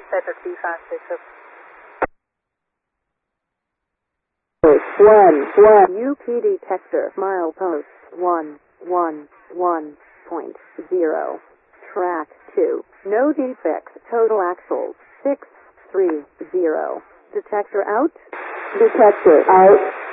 Center 2566. 1 UP detector milepost 111.0. Track 2. No defects. Total axles 630. Detector out. Detector out.